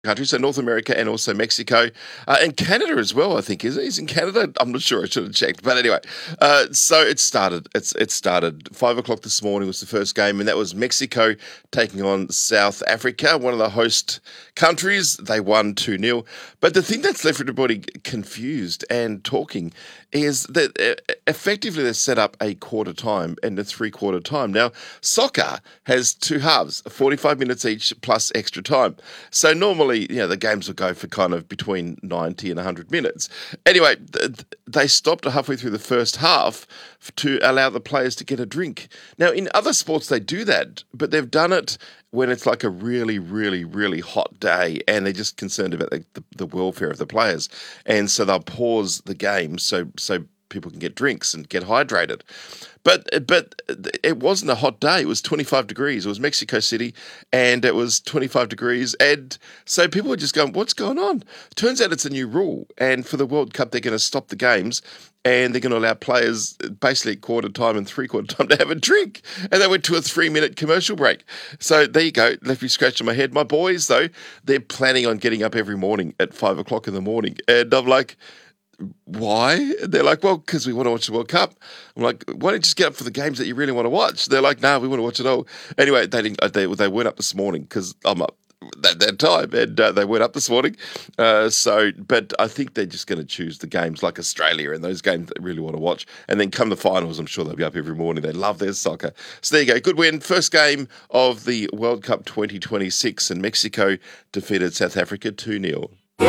countries, so North America and also Mexico, and Canada as well, I think. He's in Canada? I'm not sure. I should have checked. But anyway, so it started. It started 5 o'clock this morning was the first game, and that was Mexico taking on South Africa, one of the host countries. They won 2-0. But the thing that's left everybody confused and talking is that effectively they set up a quarter time and a three-quarter time. Now, soccer has two halves, 45 minutes each plus extra time. So normally, the games will go for kind of between 90 and 100 minutes. Anyway, they stopped halfway through the first half to allow the players to get a drink. Now, in other sports, they do that, but they've done it when it's like a really, really, really hot day and they're just concerned about the welfare of the players. And so they'll pause the game so people can get drinks and get hydrated. But it wasn't a hot day. It was 25 degrees. It was Mexico City, and it was 25 degrees. And so people were just going, what's going on? Turns out it's a new rule. And for the World Cup, they're going to stop the games, and they're going to allow players basically at quarter time and three-quarter time to have a drink. And they went to a 3-minute commercial break. So there you go. Left me scratching my head. My boys, though, they're planning on getting up every morning at 5 o'clock in the morning. And I'm like, why? They're like, well, because we want to watch the World Cup. I'm like, why don't you just get up for the games that you really want to watch? They're like, no, we want to watch it all. Anyway, they went up this morning because I'm up that time, and they went up this morning. But I think they're just going to choose the games like Australia and those games they really want to watch. And then come the finals, I'm sure they'll be up every morning. They love their soccer. So there you go. Good win. First game of the World Cup 2026, and Mexico defeated South Africa 2-0.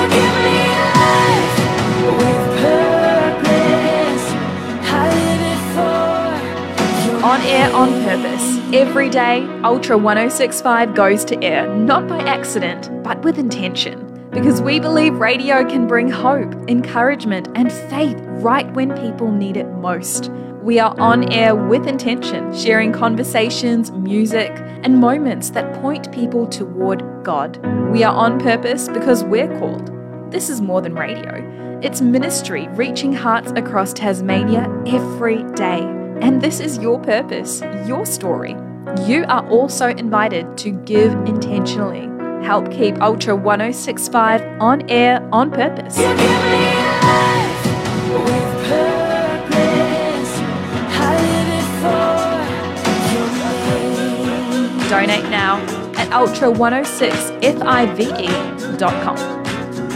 On Air on Purpose. Every day, Ultra 1065 goes to air, not by accident, but with intention. Because we believe radio can bring hope, encouragement, and faith right when people need it most. We are on air with intention, sharing conversations, music, and moments that point people toward God. We are on purpose because we're called. This is more than radio. It's ministry reaching hearts across Tasmania every day. And this is your purpose, your story. You are also invited to give intentionally. Help keep Ultra 1065 on air on purpose. Donate now at ultra106five.com.